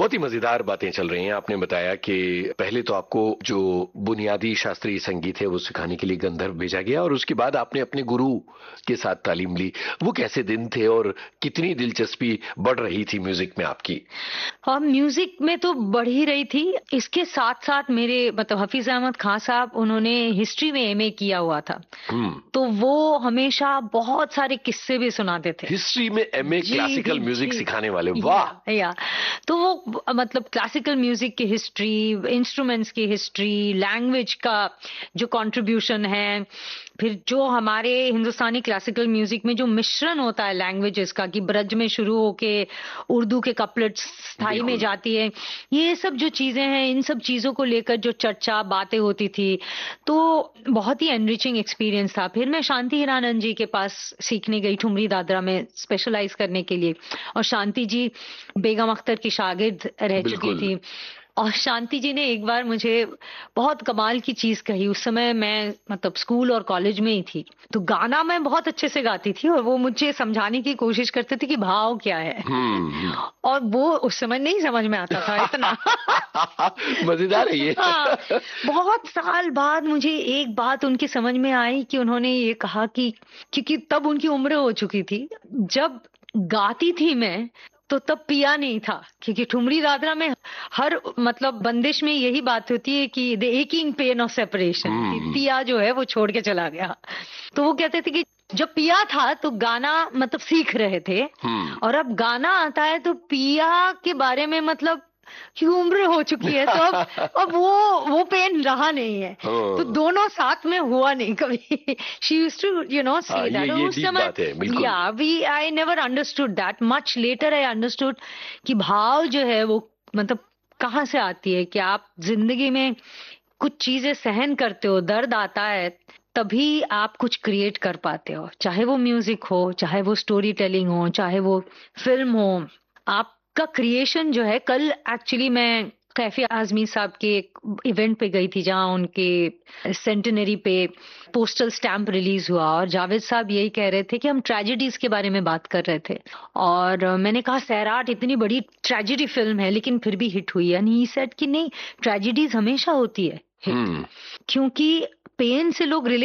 बहुत ही मजेदार बातें चल रही हैं। आपने बताया कि पहले तो आपको जो बुनियादी शास्त्रीय संगीत है वो सिखाने के लिए गंधर्व भेजा गया और उसके बाद आपने अपने गुरु के साथ तालीम ली। वो कैसे दिन थे और कितनी दिलचस्पी बढ़ रही थी म्यूजिक में आपकी? हाँ, म्यूजिक में तो बढ़ ही रही थी। इसके साथ साथ मेरे मतलब हफीज अहमद खान साहब, उन्होंने हिस्ट्री में एमए किया हुआ था, तो वो हमेशा बहुत सारे किस्से भी सुनाते थे। हिस्ट्री में एमए क्लासिकल म्यूजिक सिखाने वाले, वाह। या तो वो मतलब क्लासिकल म्यूजिक की हिस्ट्री, इंस्ट्रूमेंट्स की हिस्ट्री, लैंग्वेज का जो कंट्रीब्यूशन है, फिर जो हमारे हिंदुस्तानी क्लासिकल म्यूजिक में जो मिश्रण होता है लैंग्वेजेस का, कि ब्रज में शुरू होके उर्दू के कपलेट्स स्थाई में जाती है, ये सब जो चीजें हैं, इन सब चीजों को लेकर जो चर्चा बातें होती थी, तो बहुत ही एनरिचिंग एक्सपीरियंस था। फिर मैं शांति हीरानंद जी के पास सीखने गई ठुमरी दादरा में स्पेशलाइज करने के लिए, और शांति जी बेगम अख्तर की शागिर्द रह चुकी थी। और शांति जी ने एक बार मुझे बहुत कमाल की चीज कही। उस समय मैं मतलब स्कूल और कॉलेज में ही थी, तो गाना मैं बहुत अच्छे से गाती थी और वो मुझे समझाने की कोशिश करते थे कि भाव क्या है। और वो उस समय नहीं समझ में आता था इतना। मजेदार है ये। हाँ, बहुत साल बाद मुझे एक बात उनकी समझ में आई कि उन्होंने ये कहा कि क्योंकि तब उनकी उम्र हो चुकी थी, जब गाती थी मैं तो तब पिया नहीं था, क्योंकि ठुमरी दादरा में हर मतलब बंदिश में यही बात होती है कि the aching pain of separation, कि पिया जो है वो छोड़ के चला गया। तो वो कहते थे कि जब पिया था तो गाना मतलब सीख रहे थे, और अब गाना आता है तो पिया के बारे में मतलब कि उम्र हो चुकी है, तो अब वो पेन रहा नहीं है। तो दोनों साथ में हुआ नहीं कभी। She used to say that. उस समय I never understood that. Much later I understood कि भाव जो है वो मतलब कहाँ से आती है, कि आप जिंदगी में कुछ चीजें सहन करते हो, दर्द आता है, तभी आप कुछ क्रिएट कर पाते हो, चाहे वो म्यूजिक हो, चाहे वो स्टोरी टेलिंग हो, चाहे वो फिल्म हो। आपका क्रिएशन जो है, कल एक्चुअली मैं कैफे आजमी साहब के एक इवेंट पे गई थी जहां उनके सेंटेनरी पे पोस्टल स्टैम्प रिलीज हुआ, और जावेद साहब यही कह रहे थे कि हम ट्रेजेडीज के बारे में बात कर रहे थे, और मैंने कहा सैराट इतनी बड़ी ट्रेजेडी फिल्म है लेकिन फिर भी हिट हुई है। एंड ही सेड कि नहीं, ट्रेजेडीज हमेशा होती है हिट, क्योंकि पेन से लोग रिलेट